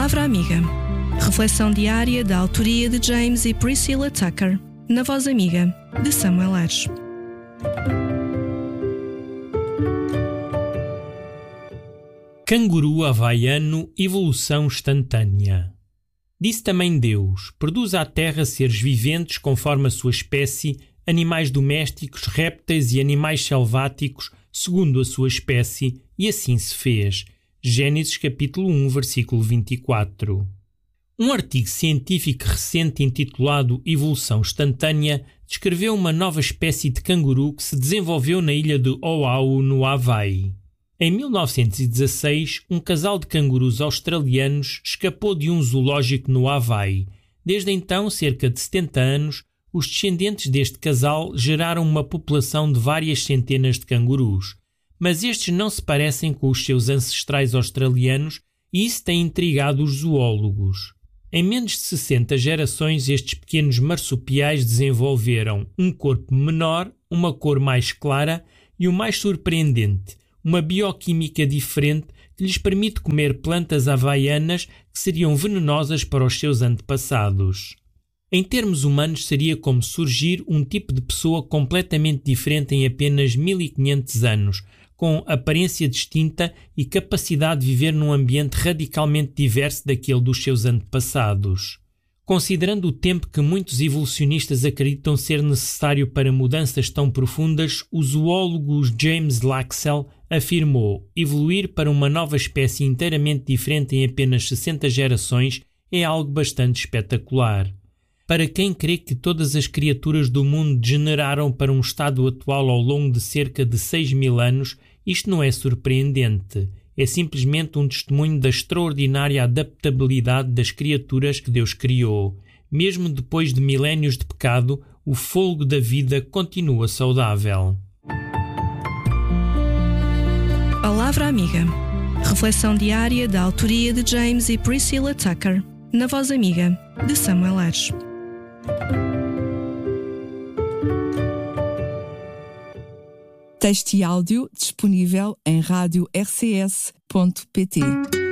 Palavra Amiga. Reflexão diária da autoria de James e Priscilla Tucker, na Voz Amiga, de Samuel Ares. Canguru havaiano, evolução instantânea. Disse também Deus: produz à terra seres viventes conforme a sua espécie, animais domésticos, répteis e animais selváticos, segundo a sua espécie, e assim se fez. Gênesis capítulo 1, versículo 24. Um artigo científico recente intitulado Evolução Instantânea descreveu uma nova espécie de canguru que se desenvolveu na ilha de Oahu, no Havaí. Em 1916, um casal de cangurus australianos escapou de um zoológico no Havaí. Desde então, cerca de 70 anos, os descendentes deste casal geraram uma população de várias centenas de cangurus. Mas estes não se parecem com os seus ancestrais australianos e isso tem intrigado os zoólogos. Em menos de 60 gerações, estes pequenos marsupiais desenvolveram um corpo menor, uma cor mais clara e o mais surpreendente, uma bioquímica diferente que lhes permite comer plantas havaianas que seriam venenosas para os seus antepassados. Em termos humanos, seria como surgir um tipo de pessoa completamente diferente em apenas 1500 anos, com aparência distinta e capacidade de viver num ambiente radicalmente diverso daquele dos seus antepassados. Considerando o tempo que muitos evolucionistas acreditam ser necessário para mudanças tão profundas, o zoólogo James Laxell afirmou: evoluir para uma nova espécie inteiramente diferente em apenas 60 gerações é algo bastante espetacular. Para quem crê que todas as criaturas do mundo degeneraram para um estado atual ao longo de cerca de 6.000 anos, isto não é surpreendente. É simplesmente um testemunho da extraordinária adaptabilidade das criaturas que Deus criou. Mesmo depois de milénios de pecado, o fôlego da vida continua saudável. Palavra Amiga. Reflexão diária da autoria de James e Priscilla Tucker, na Voz Amiga, de Samuel Ares. Texto e áudio disponível em radio-rcs.pt.